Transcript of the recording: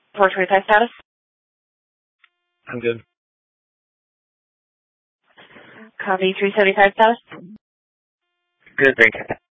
425 status? I'm good. Copy 375 status? Good, thank you.